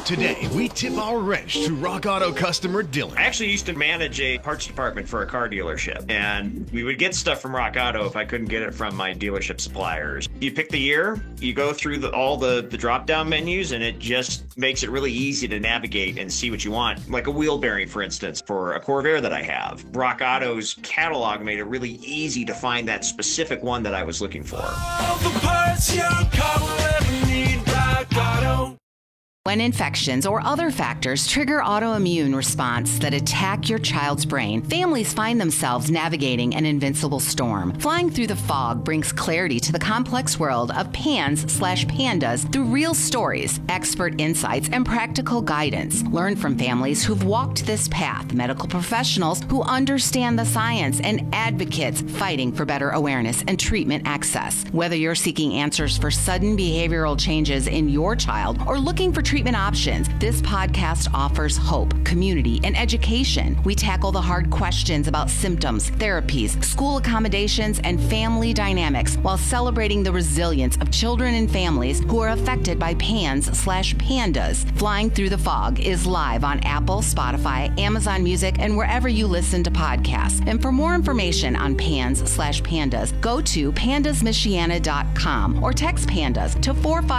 Today, we tip our wrench to Rock Auto customer Dylan. I actually used to manage a parts department for a car dealership, and we would get stuff from Rock Auto if I couldn't get it from my dealership suppliers. You pick the year, you go through all the drop-down menus, and it just makes it really easy to navigate and see what you want. Like a wheel bearing, for instance, for a Corvair that I have. Rock Auto's catalog made it really easy to find that specific one that I was looking for. All the parts your car will ever need, Rock Auto. When infections or other factors trigger autoimmune response that attack your child's brain, families find themselves navigating an invincible storm. Flying Through the Fog brings clarity to the complex world of PANS/PANDAS through real stories, expert insights, and practical guidance. Learn from families who've walked this path, medical professionals who understand the science, and advocates fighting for better awareness and treatment access. Whether you're seeking answers for sudden behavioral changes in your child or looking for treatment options, this podcast offers hope, community, and education. We tackle the hard questions about symptoms, therapies, school accommodations, and family dynamics while celebrating the resilience of children and families who are affected by PANS/PANDAS. Flying Through the Fog is live on Apple, Spotify, Amazon Music, and wherever you listen to podcasts. And for more information on PANS/PANDAS, go to pandasmichiana.com or text PANDAS to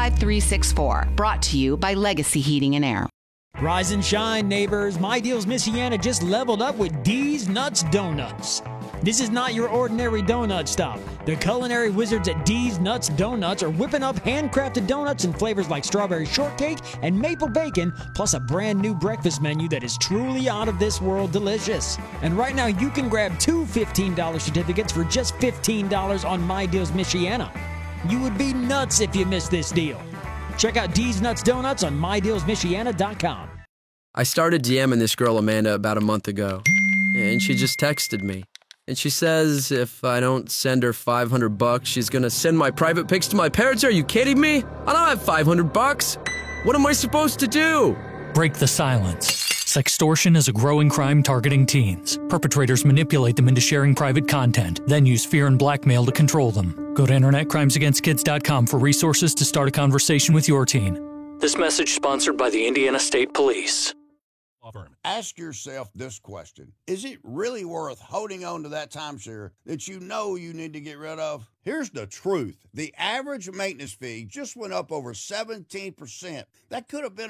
45364. Brought to you by Legacy Heating and Air. Rise and shine, neighbors. My Deals Michiana just leveled up with D's Nuts Donuts. This is not your ordinary donut stop. The culinary wizards at D's Nuts Donuts are whipping up handcrafted donuts in flavors like strawberry shortcake and maple bacon, plus a brand new breakfast menu that is truly out of this world delicious. And right now you can grab two $15 certificates for just $15 on My Deals Michiana. You would be nuts if you missed this deal. Check out D's Nuts Donuts on MyDealsMichiana.com. I started DMing this girl Amanda about a month ago, and she just texted me. And she says if I don't send her $500, she's gonna send my private pics to my parents. Are you kidding me? I don't have $500. What am I supposed to do? Break the silence. Sextortion is a growing crime targeting teens. Perpetrators manipulate them into sharing private content, then use fear and blackmail to control them. Go to InternetCrimesAgainstKids.com for resources to start a conversation with your teen. This message sponsored by the Indiana State Police. Ask yourself this question. Is it really worth holding on to that timeshare that you know you need to get rid of? Here's the truth. The average maintenance fee just went up over 17%. That could have been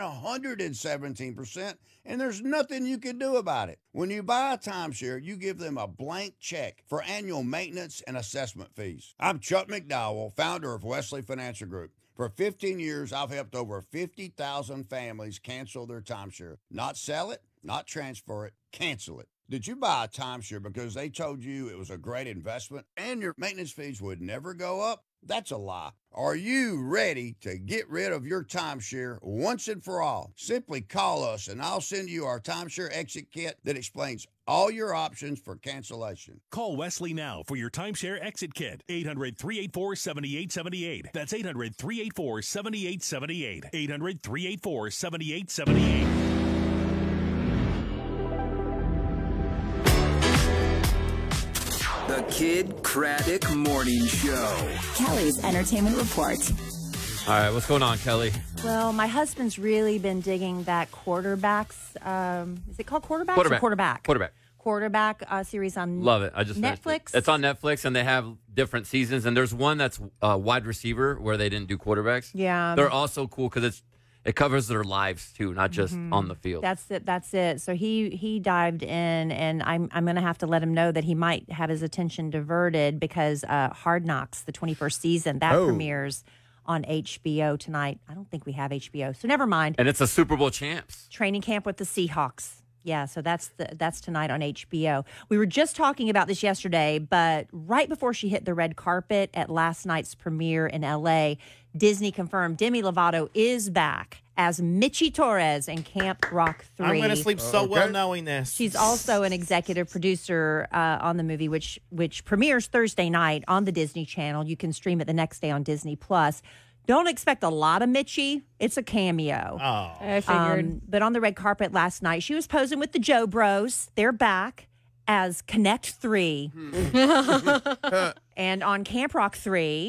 117%, and there's nothing you can do about it. When you buy a timeshare, you give them a blank check for annual maintenance and assessment fees. I'm Chuck McDowell, founder of Wesley Financial Group. For 15 years, I've helped over 50,000 families cancel their timeshare. Not sell it, not transfer it, cancel it. Did you buy a timeshare because they told you it was a great investment and your maintenance fees would never go up? That's a lie. Are you ready to get rid of your timeshare once and for all? Simply call us and I'll send you our timeshare exit kit that explains all your options for cancellation. Call Wesley now for your timeshare exit kit. 800-384-7878. That's 800-384-7878. 800-384-7878. The Kid Craddock Morning Show. Kelly's Entertainment Report. All right, what's going on, Kelly? Well, my husband's really been digging that quarterbacks. Is it called quarterbacks or quarterback? Quarterback series on Love it. I just Netflix. It's on Netflix, and they have different seasons. And there's one that's wide receiver where they didn't do quarterbacks. Yeah. They're also cool because it covers their lives, too, not just on the field. That's it. So he dived in, and I'm going to have to let him know that he might have his attention diverted because Hard Knocks, the 21st season, that premieres on HBO tonight. I don't think we have HBO, so never mind. And it's a Super Bowl champs. Training camp with the Seahawks. Yeah, so that's tonight on HBO. We were just talking about this yesterday, but right before she hit the red carpet at last night's premiere in L.A., Disney confirmed Demi Lovato is back as Michi Torres in Camp Rock 3. I'm going to sleep so well knowing this. She's also an executive producer on the movie, which premieres Thursday night on the Disney Channel. You can stream it the next day on Disney+. Don't expect a lot of Mitchie. It's a cameo. Oh. I figured. But on the red carpet last night, she was posing with the Joe Bros. They're back as Connect 3. And on Camp Rock 3,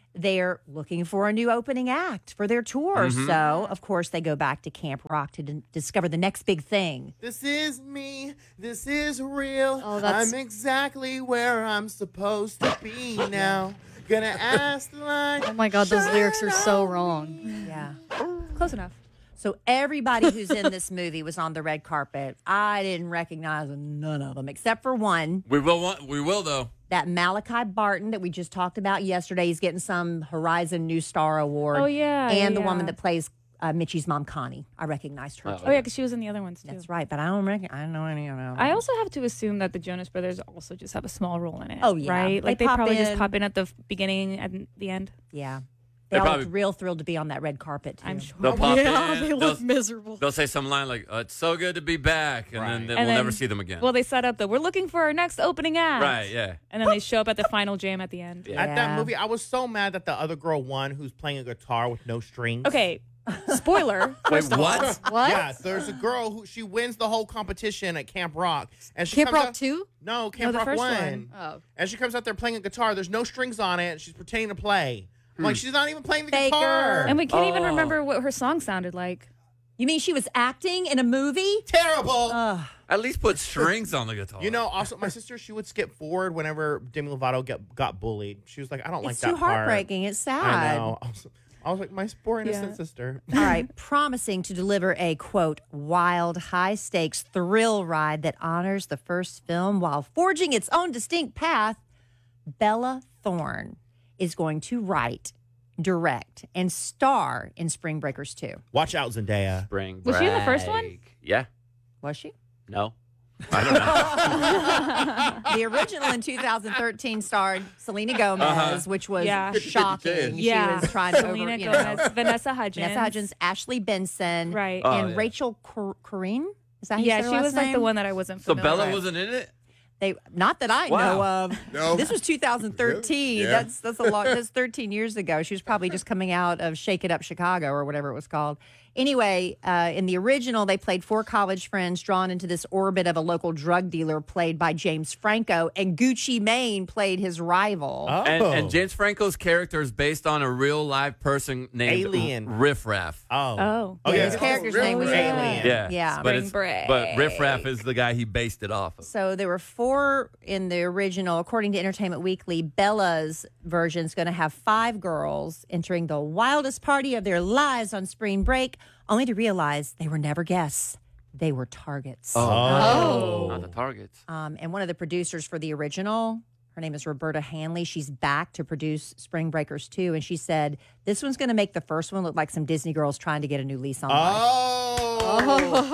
they're looking for a new opening act for their tour. So, of course, they go back to Camp Rock to discover the next big thing. This is me. This is real. Oh, that's- I'm exactly where I'm supposed to be now. Gonna ask the line. Oh my God, those lyrics are so wrong. Yeah. Close enough. So everybody who's in this movie was on the red carpet. I didn't recognize none of them except for one. We will though. That Malachi Barton that we just talked about yesterday. He's getting some Horizon New Star Award. Oh, yeah, And the yeah. woman that plays Mitchie's mom, Connie. I recognized her. Oh, yeah, because she was in the other ones, too. That's right, but I don't know any of them. I also have to assume that the Jonas Brothers also just have a small role in it. Oh, yeah. Right? Like, They they pop probably in. just pop in at the beginning and the end. Yeah. They They all probably- looked real thrilled to be on that red carpet, too. I'm sure. They'll pop Yeah, in. they look miserable. They'll say some line like, "It's so good to be back," and then And we'll never see them again. Well, they set up we're looking for our next opening act. Right, yeah. And then they show up at the final jam at the end. At that movie, I was so mad that the other girl won who's playing a guitar with no strings. Okay, spoiler. first of all. What? Yeah, there's a girl who she wins the whole competition at Camp Rock. And she Camp comes Rock out, 2? No, Camp the Rock first 1. one. Oh. And she comes out there playing a guitar. There's no strings on it. And she's pretending to play. I'm like, she's not even playing the Faker. guitar. And we can't even Oh. remember what her song sounded like. You mean she was acting in a movie? Terrible. At least put strings on the guitar. You know, also, my sister, she would skip forward whenever Demi Lovato got bullied. She was like, I don't like It's that too part. heartbreaking. It's sad. I know. I was like, my poor innocent Yeah. sister. All right, promising to deliver a, quote, wild, high-stakes thrill ride that honors the first film while forging its own distinct path, Bella Thorne is going to write, direct, and star in Spring Breakers 2. Watch out, Zendaya. Spring Was she in the first one? break. Yeah. Was she? No. I don't know. The original in 2013 starred Selena Gomez, which was Yeah. shocking. Yeah. She was trying to Selena over, you Gomez, know, Vanessa Hudgens. Vanessa Hudgens, Ashley Benson, Right. Oh, and yeah. Rachel Corrine. Is that how you Yeah, say her she last was like the name? one that I wasn't So familiar Bella with. wasn't in it? They not that I Wow. know of. No. This was 2013. Yeah. That's a lot. That's 13 years ago. She was probably just coming out of Shake It Up Chicago or whatever it was called. Anyway, in the original, they played four college friends drawn into this orbit of a local drug dealer played by James Franco, and Gucci Mane played his rival. Oh. And James Franco's character is based on a real live person named Alien. Riff Raff. Oh. Yeah, yeah. his character's Oh, name was Alien. Alien. Yeah. Yeah. But, Spring Break. but Riff Raff is the guy he based it off of. So there were four in the original. According to Entertainment Weekly, Bella's version is going to have 5 girls entering the wildest party of their lives on spring break, only to realize they were never guests. They were targets. Not the targets. And one of the producers for the original, her name is Roberta Hanley. She's back to produce Spring Breakers 2. And she said, this one's going to make the first one look like some Disney girls trying to get a new lease on life.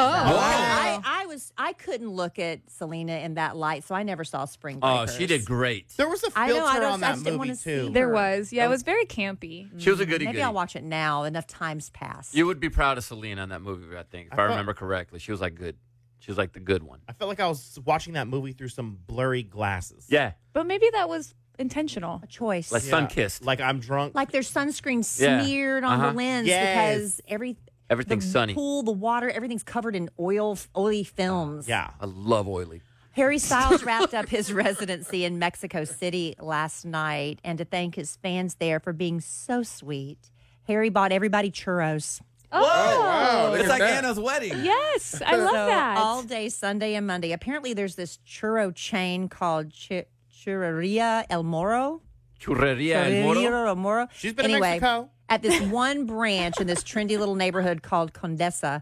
I couldn't look at Selena in that light, so I never saw Spring Oh, Breakers. she did great. There was a I know, filter I on that just didn't movie, wanna too. see There her. was. Yeah, it was very campy. She was a goody Maybe goody. I'll watch it now. Enough time's passed. You would be proud of Selena in that movie, I think, if I thought- remember correctly. She was like good. She was like the good one. I felt like I was watching that movie through some blurry glasses. Yeah. But maybe that was intentional. A choice. Like sun-kissed. Like I'm drunk. Like there's sunscreen Yeah. smeared on Uh-huh. the lens Yes. because Everything's the sunny. pool, the water, everything's covered in oily films. Yeah. I love oily. Harry Styles wrapped up his residency in Mexico City last night, and to thank his fans there for being so sweet, Harry bought everybody churros. Oh, It's like Anna's wedding. yes. I love So that. all day Sunday and Monday. Apparently, there's this churro chain called Churreria El Moro. Churreria El Moro. Churreria El Moro. She's been Anyway, in Mexico. at this one branch in this trendy little neighborhood called Condesa,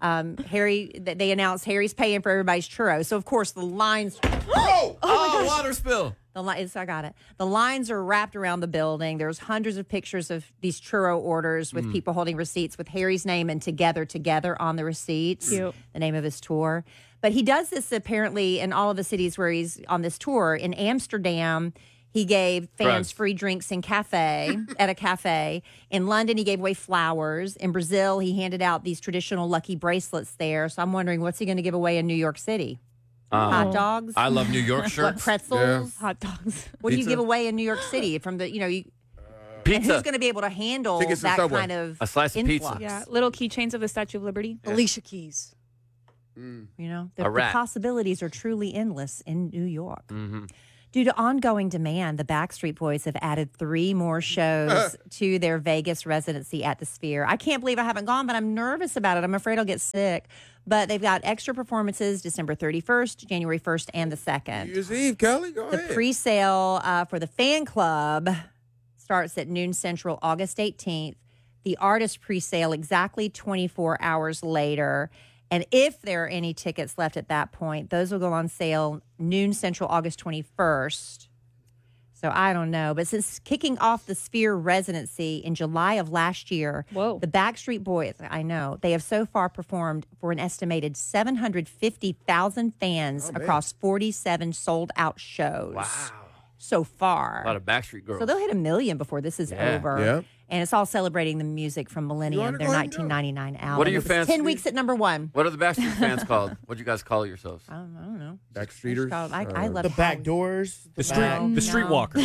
they announced Harry's paying for everybody's churros. So of course the lines. Oh, water spill. I got it. The lines are wrapped around the building. There's hundreds of pictures of these churro orders with people holding receipts with Harry's name and together on the receipts. Cute. The name of his tour. But he does this apparently in all of the cities where he's on this tour. In Amsterdam, he gave fans Drugs. free drinks at a cafe. In London, he gave away flowers. In Brazil, he handed out these traditional lucky bracelets there. So I'm wondering, what's he going to give away in New York City? Hot dogs? I love New York What, shirts. pretzels? Hot dogs. What do you Pizza? give away in New York City from the, and Pizza. who's going to be able to handle Tickets to that Subway. kind of A slice of pizza. influx? Yeah, little keychains of the Statue of Liberty. Alicia Keys. You know, A the rat. possibilities are truly endless in New York. Due to ongoing demand, the Backstreet Boys have added 3 more shows to their Vegas residency at the Sphere. I can't believe I haven't gone, but I'm nervous about it. I'm afraid I'll get sick. But they've got extra performances December 31st, January 1st, and the 2nd. New Year's Eve, Kelly. Go ahead. The pre-sale for the fan club starts at noon Central, August 18th. The artist pre-sale exactly 24 hours later. And if there are any tickets left at that point, those will go on sale noon Central, August 21st. So I don't know. But since kicking off the Sphere residency in July of last year, the Backstreet Boys, I know, they have so far performed for an estimated 750,000 fans across 47 sold-out shows. Wow. So far. A lot of Backstreet Girls. So they'll hit 1 million before this is over. Yeah. And it's all celebrating the music from Millennium, their 1999 album. What are your It was fans? 10 weeks at number 1. What are the Backstreet fans called? What do you guys call yourselves? I don't know. Backstreeters. I love the back doors. The streetwalkers.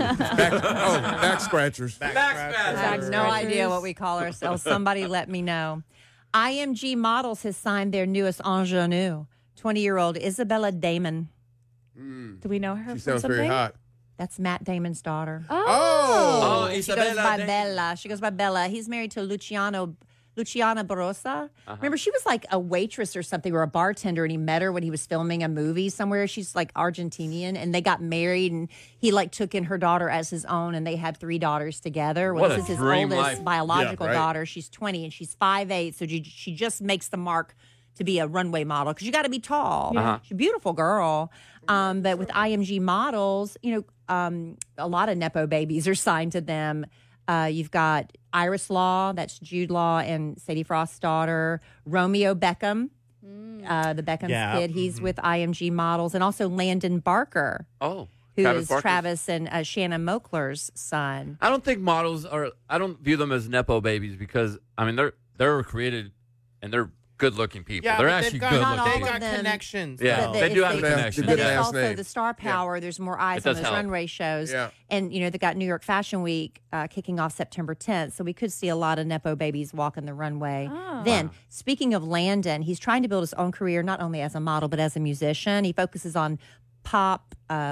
Back scratchers. I have no idea what we call ourselves. Somebody let me know. IMG Models has signed their newest ingenue, 20-year-old Isabella Damon. Do we know her She from sounds something? very hot. That's Matt Damon's daughter. Oh. She goes by Bella. She goes by Bella. He's married to Luciana Barossa. Remember, she was like a waitress or something, or a bartender, and he met her when he was filming a movie somewhere. She's like Argentinian, and they got married, and he like took in her daughter as his own, and they had 3 daughters together. What this a is his dream oldest life. biological Yeah, right. daughter. She's 20, and she's 5'8", so she just makes the mark to be a runway model because you got to be tall. She's a beautiful girl. But with IMG Models, a lot of Nepo babies are signed to them. You've got Iris Law, that's Jude Law and Sadie Frost's daughter. Romeo Beckham, the Beckham's kid, he's with IMG Models. And also Landon Barker. Oh, Who Travis is Barker's- Travis and Shannon Mokler's son. I don't think models are. I don't view them as nepo babies because I mean they're created and they're good-looking people. Yeah, they're but actually they've got- good-looking. They've got of them- connections. Yeah, But they do have it's- connections. But Yeah. it's also the star power. There's more eyes It on does those help. runway shows. Yeah. And, they got New York Fashion Week kicking off September 10th. So we could see a lot of Nepo babies walking the runway. Then, speaking of Landon, he's trying to build his own career, not only as a model, but as a musician. He focuses on pop,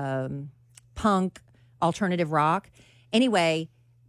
punk, alternative rock. Anyway,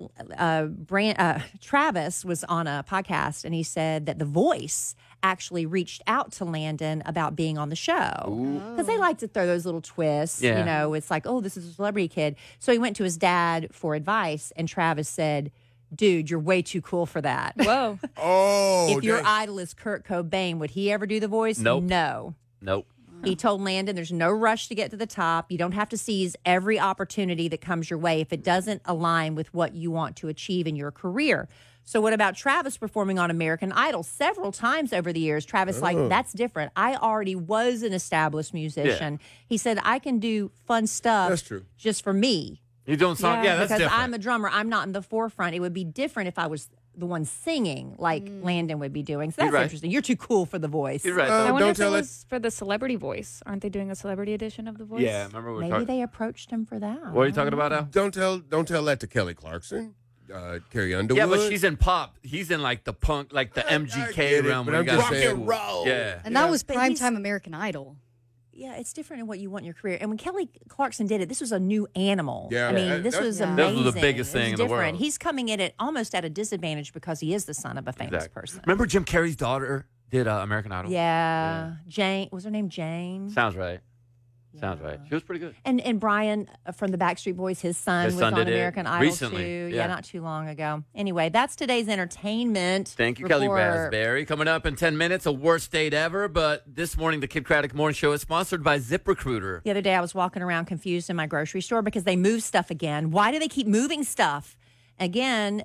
Travis was on a podcast and he said that The Voice actually reached out to Landon about being on the show because they like to throw those little twists. Yeah. It's like, oh, this is a celebrity kid. So he went to his dad for advice, and Travis said, dude, you're way too cool for that. Whoa. Oh, If your dang. idol is Kurt Cobain, would he ever do The Voice? Nope. No. Nope. He told Landon there's no rush to get to the top. You don't have to seize every opportunity that comes your way if it doesn't align with what you want to achieve in your career. So what about Travis performing on American Idol several times over the years? Travis, like, that's different. I already was an established musician. He said, I can do fun stuff That's true. just for me. You're doing something. Yeah, that's because different. I'm a drummer. I'm not in the forefront. It would be different if I was the one singing like Landon would be doing. So that's right. interesting. You're too cool for The Voice. You're right. I wonder don't if it tell it- was for the celebrity voice. Aren't they doing a celebrity edition of The Voice? yeah, remember we were Maybe talking. they approached him for that. What are you talking about now? Don't tell that to Kelly Clarkson, Carrie Underwood. Yeah, but she's in pop. He's in like the punk, like the I MGK get it, realm. but where I'm you just gotta saying- be rock cool. and roll. Yeah. And that was but he's- primetime American Idol. Yeah, it's different in what you want in your career. And when Kelly Clarkson did it, this was a new animal. Yeah. I mean, Yeah, this that's- was Yeah. amazing. This was the biggest It thing was in the different. world. He's coming in almost at a disadvantage because he is the son of a famous Exactly. person. Remember Jim Carrey's daughter did American Idol? Yeah. Jane, was her name Jane? Sounds right. Sounds right. She was pretty good. And Brian from the Backstreet Boys, his son was on did it American Idol recently. too. Yeah. Not too long ago. Anyway, that's today's entertainment. Thank you, Kelly report. Raspberry. Coming up in 10 minutes, a worst date ever. But this morning, the Kid Craddock Morning Show is sponsored by ZipRecruiter. The other day, I was walking around confused in my grocery store because they move stuff again. Why do they keep moving stuff? Again,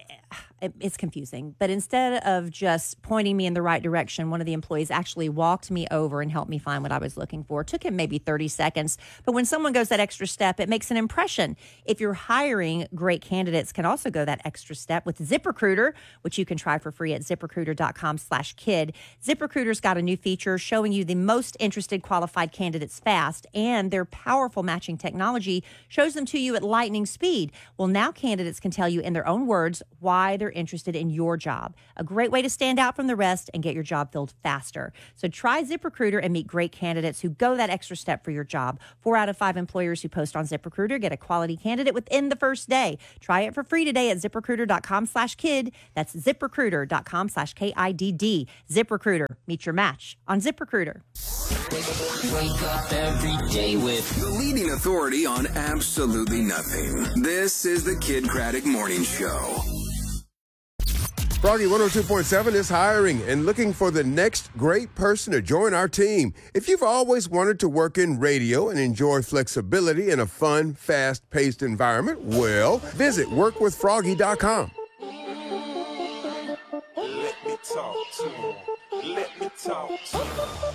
it's confusing. But instead of just pointing me in the right direction, one of the employees actually walked me over and helped me find what I was looking for. It took him maybe 30 seconds. But when someone goes that extra step, it makes an impression. If you're hiring, great candidates can also go that extra step with ZipRecruiter, which you can try for free at ZipRecruiter.com/kid. ZipRecruiter's got a new feature showing you the most interested qualified candidates fast, and their powerful matching technology shows them to you at lightning speed. Well, now candidates can tell you in their own words why they're they're interested in your job. A great way to stand out from the rest and get your job filled faster. So try ZipRecruiter and meet great candidates who go that extra step for your job. 4 out of 5 employers who post on ZipRecruiter get a quality candidate within the first day. Try it for free today at ZipRecruiter.com/kid. That's ZipRecruiter.com/KIDD. ZipRecruiter. Meet your match on ZipRecruiter. Wake up every day with the leading authority on absolutely nothing. This is the Kid Craddock Morning Show. Froggy 102.7 is hiring and looking for the next great person to join our team. If you've always wanted to work in radio and enjoy flexibility in a fun, fast-paced environment, well, visit workwithfroggy.com. Let me talk to him. Let me talk to him.